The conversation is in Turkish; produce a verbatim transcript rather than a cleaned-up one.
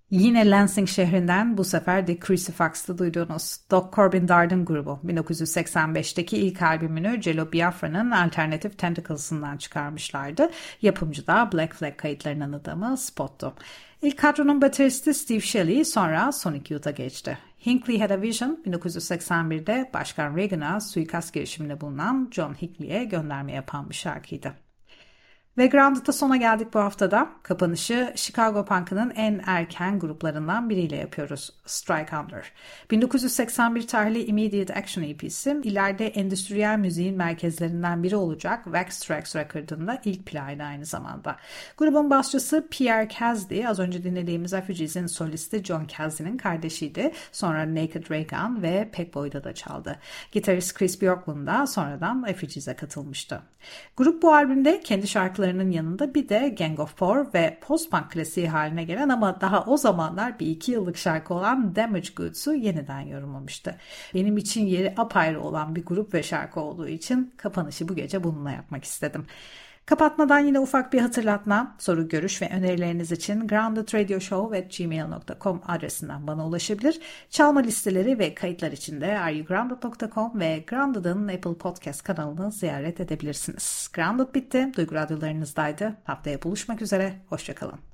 Yine Lansing şehrinden bu sefer The Crucifix'ı duydunuz. Doc Corbin Darden grubu bin dokuz yüz seksen beşteki ilk albümünü Jello Biafra'nın Alternative Tentacles'ından çıkarmışlardı. Yapımcı da Black Flag kayıtlarının adamı Spot'tu. İlk kadronun bateristi Steve Shelley sonra Sonic Youth'a geçti. Hinckley Had a Vision bin dokuz yüz seksen birde Başkan Reagan'a suikast girişiminde bulunan John Hinckley'e gönderme yapan bir şarkıydı. Ve Grounded'da sona geldik bu haftada. Kapanışı Chicago Punk'ının en erken gruplarından biriyle yapıyoruz. Strike Under. bin dokuz yüz seksen bir tarihli Immediate Action E P'si, ileride endüstriyel müziğin merkezlerinden biri olacak Wax Trax Record'ın ilk planıydı aynı zamanda. Grubun basçısı Pierre Casdy, az önce dinlediğimiz Refugees'in solisti John Casdy'nin kardeşiydi. Sonra Naked Raygun ve Peg Boyd'a da çaldı. Gitarist Chris Bjorklund da sonradan Refugees'e katılmıştı. Grup bu albümde kendi şarkılarını yanında bir de Gang of Four ve post-punk klasiği haline gelen ama daha o zamanlar bir iki yıllık şarkı olan Damaged Goods'u yeniden yorumlamıştı. Benim için yeri apayrı olan bir grup ve şarkı olduğu için kapanışı bu gece bununla yapmak istedim. Kapatmadan yine ufak bir hatırlatma, soru, görüş ve önerileriniz için groundedradioshow at gmail nokta com adresinden bana ulaşabilir. Çalma listeleri ve kayıtlar için de are you grounded nokta com ve Grounded'ın Apple Podcast kanalını ziyaret edebilirsiniz. Grounded bitti, Duygu Radyolarınızdaydı. Haftaya buluşmak üzere, hoşçakalın.